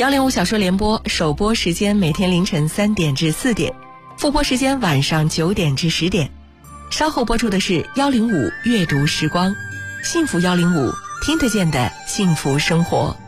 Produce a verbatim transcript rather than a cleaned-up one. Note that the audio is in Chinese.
幺零五小说联播首播时间每天凌晨三点至四点，复播时间晚上九点至十点。稍后播出的是幺零五阅读时光，幸福幺零五听得见的幸福生活。